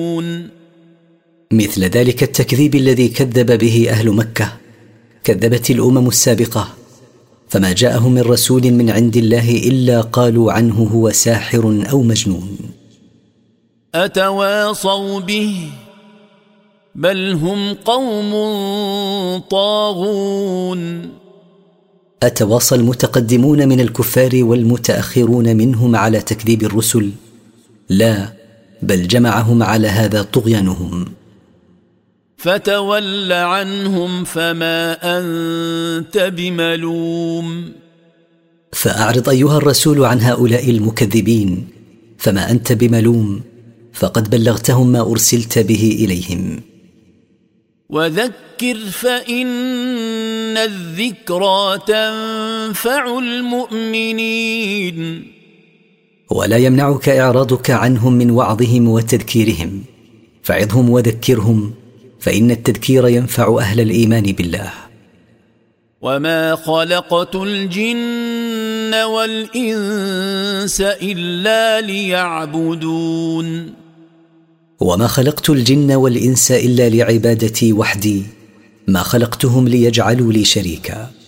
مثل ذلك التكذيب الذي كذب به أهل مكة كذبت الأمم السابقة، فما جاءهم من رسول من عند الله إلا قالوا عنه هو ساحر أو مجنون. أتواصوا به بل هم قوم طاغون. أتواصى المتقدمون من الكفار والمتأخرون منهم على تكذيب الرسل؟ لا، بل جمعهم على هذا طغيانهم. فتول عنهم فما أنت بملوم. فأعرض أيها الرسول عن هؤلاء المكذبين، فما أنت بملوم، فقد بلغتهم ما أرسلت به إليهم. وذكر فإن الذكرى تنفع المؤمنين. ولا يمنعك إعراضك عنهم من وعظهم وتذكيرهم، فعظهم وذكرهم، فإن التذكير ينفع أهل الإيمان بالله. وما خلقت الجن والإنس إلا ليعبدون. وما خلقت الجن والإنس إلا لعبادتي وحدي، ما خلقتهم ليجعلوا لي شريكا.